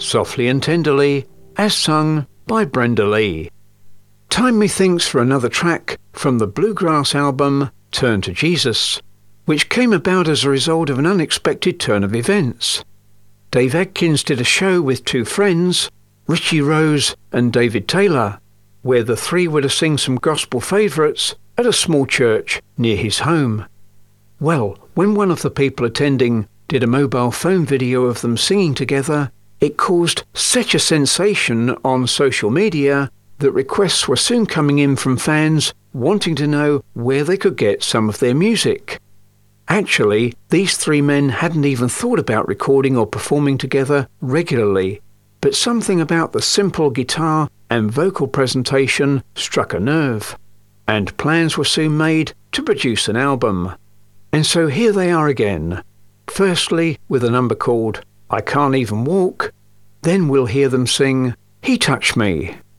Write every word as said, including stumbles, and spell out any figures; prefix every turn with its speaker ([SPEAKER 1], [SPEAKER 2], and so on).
[SPEAKER 1] Softly and Tenderly, as sung by Brenda Lee. Time methinks for another track from the bluegrass album Turn to Jesus, which came about as a result of an unexpected turn of events. Dave Adkins did a show with two friends, Richie Rose and David Taylor, where the three were to sing some gospel favourites at a small church near his home. Well, when one of the people attending did a mobile phone video of them singing together, it caused such a sensation on social media that requests were soon coming in from fans wanting to know where they could get some of their music. Actually, these three men hadn't even thought about recording or performing together regularly, but something about the simple guitar and vocal presentation struck a nerve, and plans were soon made to produce an album. And so here they are again, firstly with a number called I Can't Even Walk, then we'll hear them sing He Touched Me.